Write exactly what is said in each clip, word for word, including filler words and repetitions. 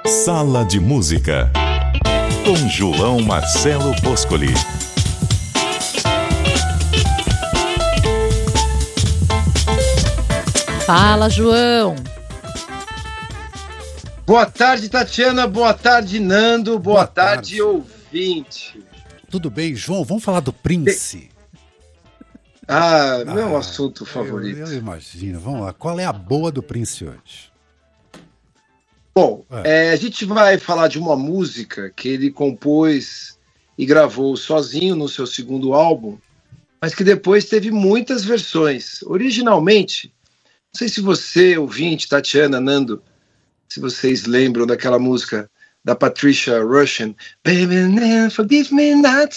Sala de Música, com João Marcelo Boscoli. Fala, João. Boa tarde, Tatiana. Boa tarde, Nando. Boa, Boa tarde, tarde, ouvinte. Tudo bem, João? Vamos falar do Prince. Ah, ah meu assunto favorito. Eu, eu imagino. Vamos lá. Qual é a boa do Prince hoje? Bom, é. É, a gente vai falar de uma música que ele compôs e gravou sozinho no seu segundo álbum, mas que depois teve muitas versões. Originalmente, não sei se você, ouvinte, Tatiana, Nando, se vocês lembram daquela música da Patricia Rushen, Baby, forgive me not,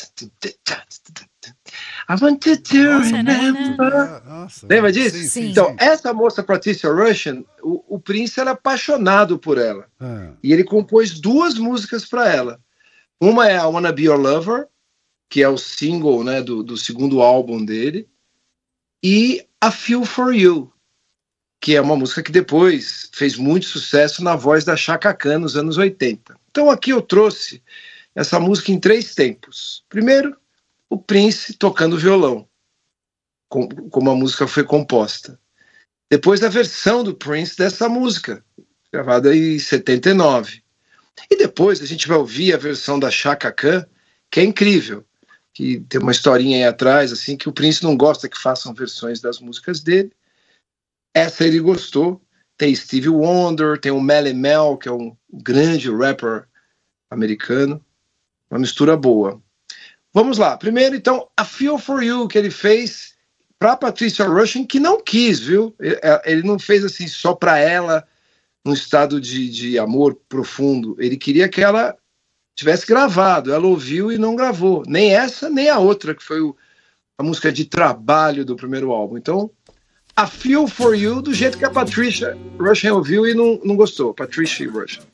I want to do remember. Nossa, lembra disso? Sim, sim, então, sim. essa moça Patricia Rushen, o, o Prince era apaixonado por ela. Ah. E ele compôs duas músicas para ela. Uma é I Wanna Be Your Lover, que é o single, né, do, do segundo álbum dele, e A Feel For You, que é uma música que depois fez muito sucesso na voz da Chaka Khan nos anos oitenta. Então aqui eu trouxe essa música em três tempos. Primeiro, o Prince tocando violão, com, como a música foi composta. Depois a versão do Prince dessa música, gravada em setenta e nove. E depois a gente vai ouvir a versão da Chaka Khan, que é incrível, que tem uma historinha aí atrás, assim, que o Prince não gosta que façam versões das músicas dele. Essa ele gostou. Tem Stevie Wonder, tem o Melle Mel, que é um grande rapper americano. Uma mistura boa. Vamos lá. Primeiro, então, A Feel For You, que ele fez para Patricia Rushen, que não quis, viu? Ele não fez assim só para ela, num estado de, de amor profundo. Ele queria que ela tivesse gravado. Ela ouviu e não gravou. Nem essa, nem a outra, que foi o, a música de trabalho do primeiro álbum. Então, A Feel For You, do jeito que a Patricia Rushen ouviu e não, não gostou. Patricia Rushen.